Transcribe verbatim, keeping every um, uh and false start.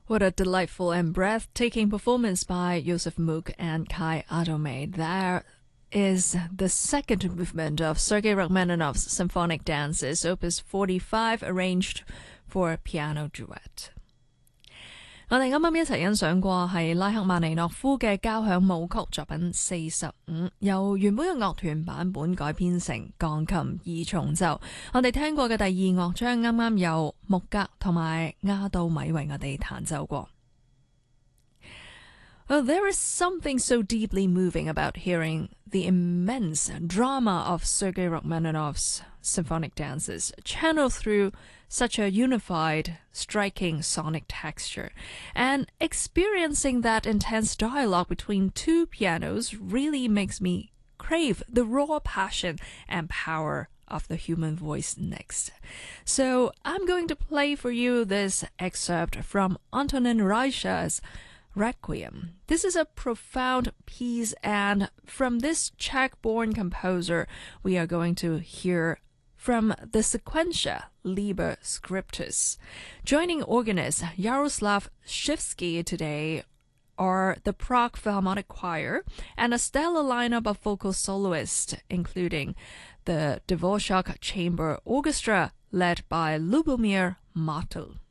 What a delightful and breathtaking performance by Joseph Mook and Kai Adome. There is the second movement of Sergei Rachmaninoff's Symphonic Dances, Opus forty-five, arranged for piano duet. 我哋啱啱一齊欣賞過係拉赫曼尼諾夫嘅交響舞曲作品四十五，由原本嘅樂團版本改編成鋼琴二重奏。我哋聽過嘅第二樂章啱啱由穆格同埋亞杜米為我哋彈奏過。Well, there is something so deeply moving about hearing the immense drama of Sergei Rachmaninoff's symphonic dances channeled through such a unified, striking sonic texture. And experiencing that intense dialogue between two pianos really makes me crave the raw passion and power of the human voice next. So I'm going to play for you this excerpt from Antonin Reicha's Requiem. This is a profound piece, and from this Czech-born composer, we are going to hear from the Sequentia Liber Scriptus. Joining organist Yaroslav Shivsky today are the Prague Philharmonic Choir and a stellar lineup of vocal soloists, including the Dvorak Chamber Orchestra led by Lubomir Matel.